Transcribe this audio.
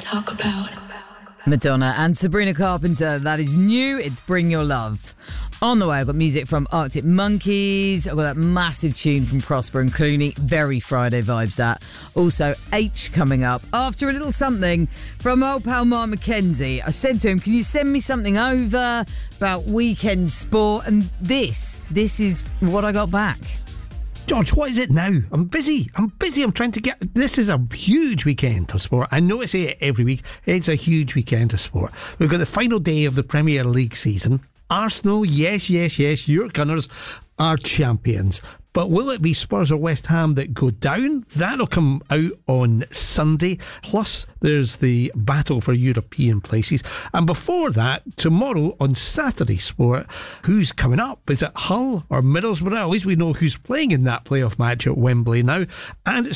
talk about. Madonna and Sabrina Carpenter. That is new. It's Bring Your Love. On the way, I've got music from Arctic Monkeys. I've got that massive tune from Prosper and Clooney. Very Friday vibes, that. Also, H coming up. After a little something from old pal Mark McKenzie. I said to him, can you send me something over about weekend sport? And this is what I got back. George, what is it now? I'm busy. I'm trying to get... This is a huge weekend of sport. I know I say it every week. It's a huge weekend of sport. We've got the final day of the Premier League season. Arsenal, yes, your Gunners are champions. But will it be Spurs or West Ham that go down? That'll come out on Sunday. Plus, there's the battle for European places. And before that, tomorrow on Saturday Sport, who's coming up? Is it Hull or Middlesbrough? At least we know who's playing in that playoff match at Wembley now. And